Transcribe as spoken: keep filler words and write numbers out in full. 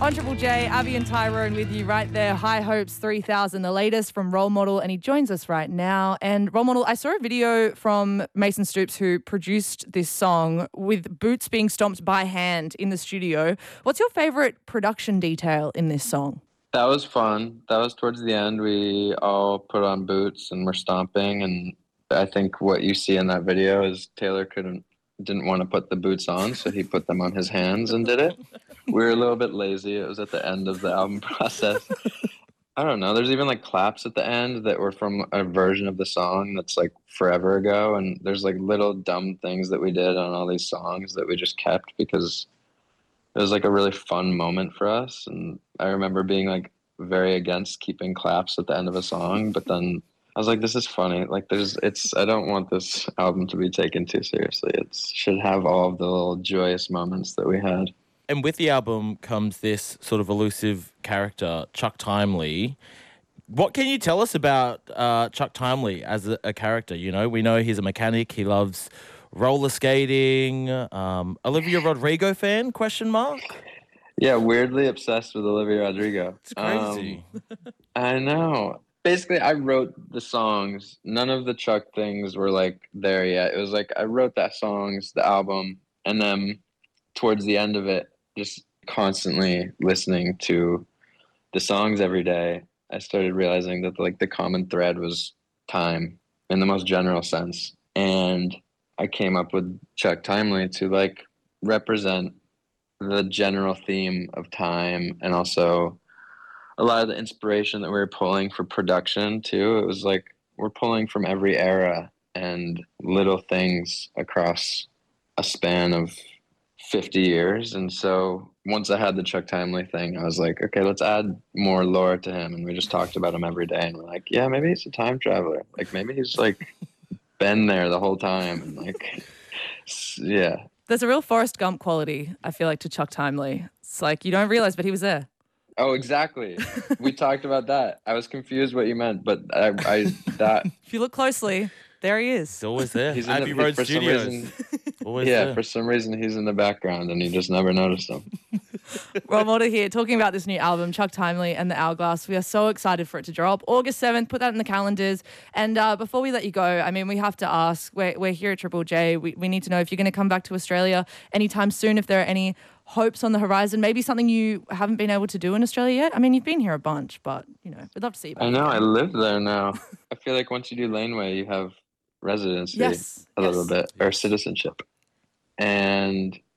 On Triple J, Abby and Tyrone with you right there. High Hopes three thousand, the latest from Role Model, and he joins us right now. And Role Model, I saw a video from Mason Stoops, who produced this song, with boots being stomped by hand in the studio. What's your favourite production detail in this song? That was fun. That was towards the end. We all put on boots and were stomping, and I think what you see in that video is Taylor couldn't didn't want to put the boots on, so he put them on his hands and did it. We were a little bit lazy. It was at the end of the album process. I don't know. There's even like claps at the end that were from a version of the song that's like forever ago, and there's like little dumb things that we did on all these songs that we just kept because it was like a really fun moment for us. And I remember being like very against keeping claps at the end of a song, but then I was like, this is funny. Like there's, it's, I don't want this album to be taken too seriously. It should have all of the little joyous moments that we had. And with the album comes this sort of elusive character, Chuck Timely. What can you tell us about uh, Chuck Timely as a, a character? You know, we know he's a mechanic. He loves roller skating. Um, Olivia Rodrigo fan? Question mark. Yeah, weirdly obsessed with Olivia Rodrigo. It's crazy. Um, I know. Basically, I wrote the songs. None of the Chuck things were like there yet. It was like I wrote that songs, the album, and then towards the end of it, just constantly listening to the songs every day, I started realizing that like the common thread was time in the most general sense. And I came up with Chuck Timely to like represent the general theme of time, and also a lot of the inspiration that we were pulling for production too. It was like we're pulling from every era and little things across a span of fifty years. And so once I had the Chuck Timely thing, I was like, okay, let's add more lore to him. And we just talked about him every day, and we're like, yeah, maybe he's a time traveler. Like maybe he's like been there the whole time. And like, yeah. There's a real Forrest Gump quality, I feel like, to Chuck Timely. It's like you don't realize, but he was there. Oh, exactly. We talked about that. I was confused what you meant, but I, I that. If you look closely, there he is. He's always there. He's Abbey in the, Road for Studios. Some reason, always yeah, there. for some reason he's in the background, and you just never noticed him. Role Model here, talking about this new album, Chuck Timely and the Hourglass. We are so excited for it to drop. August seventh, put that in the calendars. And uh, before we let you go, I mean, we have to ask, we're, we're here at Triple J. We, we need to know if you're going to come back to Australia anytime soon, if there are any hopes on the horizon, maybe something you haven't been able to do in Australia yet. I mean, you've been here a bunch, but, you know, we'd love to see you back. I know, I live there now. I feel like once you do Laneway, you have residency yes, a yes. little bit, or citizenship. And